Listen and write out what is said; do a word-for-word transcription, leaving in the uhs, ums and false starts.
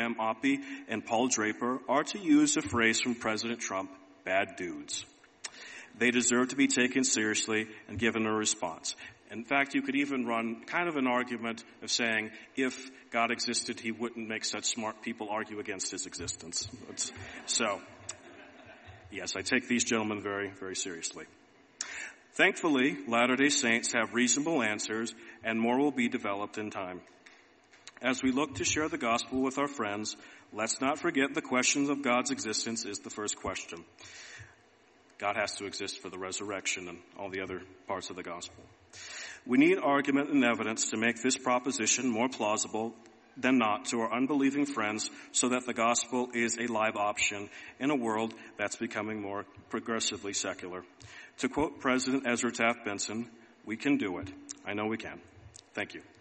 Graham Oppie and Paul Draper are, to use a phrase from President Trump, bad dudes. They deserve to be taken seriously and given a response. In fact, you could even run kind of an argument of saying, if God existed, he wouldn't make such smart people argue against his existence. It's, so, yes, I take these gentlemen very, very seriously. Thankfully, Latter-day Saints have reasonable answers, and more will be developed in time. As we look to share the gospel with our friends, let's not forget the question of God's existence is the first question. God has to exist for the resurrection and all the other parts of the gospel. We need argument and evidence to make this proposition more plausible than not to our unbelieving friends so that the gospel is a live option in a world that's becoming more progressively secular. To quote President Ezra Taft Benson, we can do it. I know we can. Thank you.